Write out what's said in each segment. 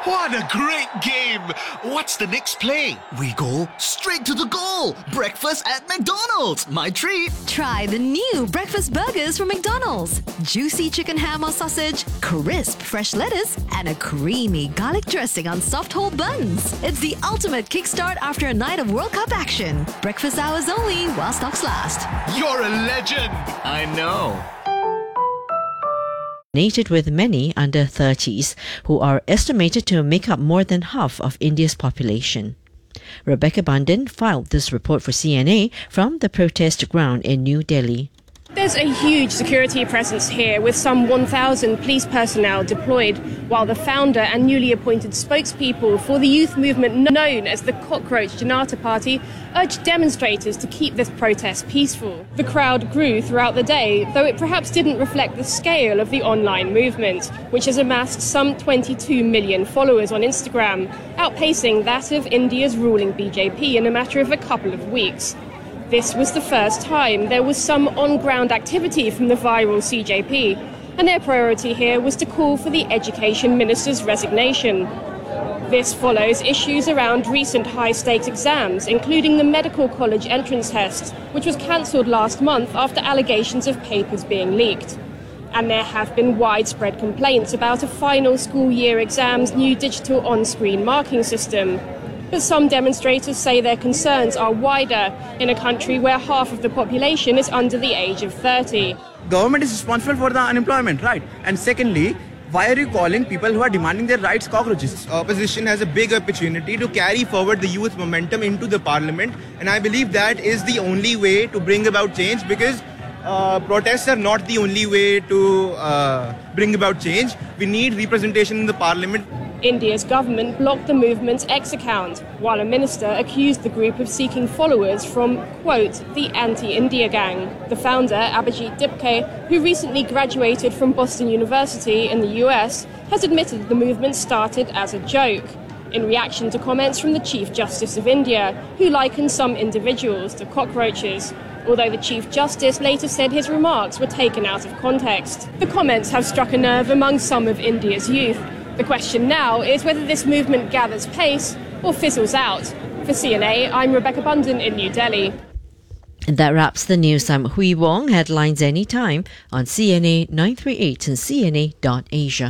What a great game! What's the next play? We go straight to the goal. Breakfast at McDonald's. My treat. Try the new breakfast burgers from McDonald's. Juicy chicken ham or sausage, crisp fresh lettuce, and a creamy garlic dressing on soft whole buns. It's the ultimate kickstart after a night of World Cup action. Breakfast hours only while stocks last. You're a legend! I know. With many under 30s, who are estimated to make up more than half of India's population. Rebecca Bundan filed this report for CNA from the protest ground in New Delhi. There's a huge security presence here with some 1,000 police personnel deployed, while the founder and newly appointed spokespeople for the youth movement known as the Cockroach Janata Party urged demonstrators to keep this protest peaceful. The crowd grew throughout the day, though it perhaps didn't reflect the scale of the online movement, which has amassed some 22 million followers on Instagram, outpacing that of India's ruling BJP in a matter of a couple of weeks. This was the first time there was some on-ground activity from the viral CJP, and their priority here was to call for the Education Minister's resignation. This follows issues around recent high-stakes exams, including the Medical College entrance test, which was cancelled last month after allegations of papers being leaked. And there have been widespread complaints about a final school year exam's new digital on-screen marking system. But some demonstrators say their concerns are wider in a country where half of the population is under the age of 30. Government is responsible for the unemployment, right? And secondly, why are you calling people who are demanding their rights cockroaches? Opposition has a big opportunity to carry forward the youth momentum into the parliament, and I believe that is the only way to bring about change, because protests are not the only way to bring about change. We need representation in the parliament. India's government blocked the movement's X account, while a minister accused the group of seeking followers from, quote, the anti-India gang. The founder, Abhijit Dipke, who recently graduated from Boston University in the US, has admitted the movement started as a joke, in reaction to comments from the Chief Justice of India, who likened some individuals to cockroaches. Although the Chief Justice later said his remarks were taken out of context. The comments have struck a nerve among some of India's youth. The question now is whether this movement gathers pace or fizzles out. For CNA, I'm Rebecca Bundan in New Delhi. And that wraps the news. I'm Hui Wong. Headlines anytime on CNA 938 and CNA.Asia.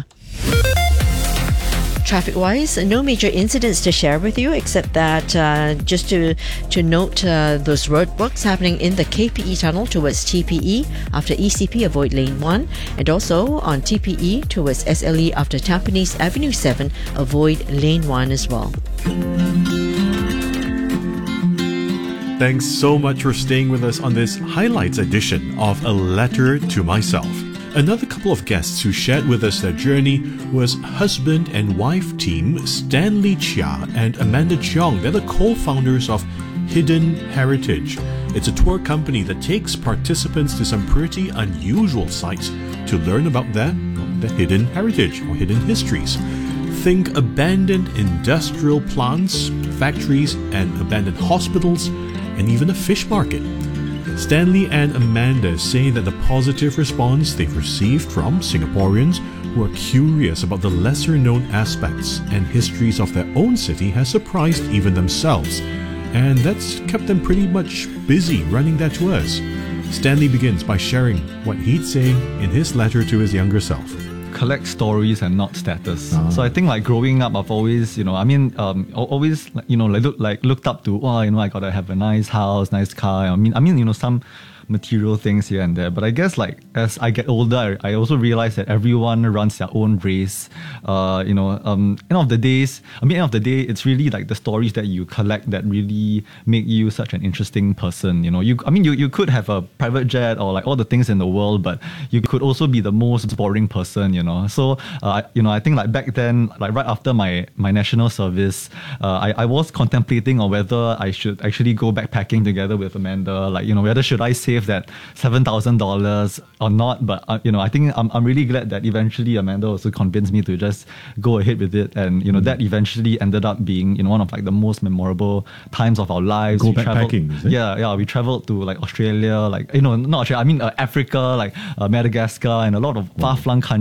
Traffic-wise, no major incidents to share with you, except that just to note those roadworks happening in the KPE tunnel towards TPE after ECP, avoid lane 1, and also on TPE towards SLE after Tampines Avenue 7, avoid lane 1 as well. Thanks so much for staying with us on this highlights edition of A Letter to Myself. Another couple of guests who shared with us their journey was husband and wife team Stanley Chia and Amanda Cheong. They're the co-founders of Hidden Heritage. It's a tour company that takes participants to some pretty unusual sites to learn about their hidden heritage or hidden histories. Think abandoned industrial plants, factories, and abandoned hospitals, and even a fish market. Stanley and Amanda say that the positive response they've received from Singaporeans who are curious about the lesser-known aspects and histories of their own city has surprised even themselves, and that's kept them pretty much busy running their tours. Stanley begins by sharing what he'd say in his letter to his younger self. Collect stories and not status. So I think like growing up, I've always, always looked up to, I gotta have a nice house, nice car. Some material things here and there. But I guess like as I get older, I also realize that everyone runs their own race. End of the day, it's really like the stories that you collect that really make you such an interesting person. You could have a private jet or like all the things in the world, but you could also be the most boring person. So I think like back then, like right after my national service, I was contemplating on whether I should actually go backpacking together with Amanda. Whether should I save that $7,000 or not, but I think I'm really glad that eventually Amanda also convinced me to just go ahead with it, and that eventually ended up being one of like the most memorable times of our lives. Go backpacking, is it? Yeah, we traveled to like Australia, not Australia, Africa, like Madagascar, and a lot of far-flung countries.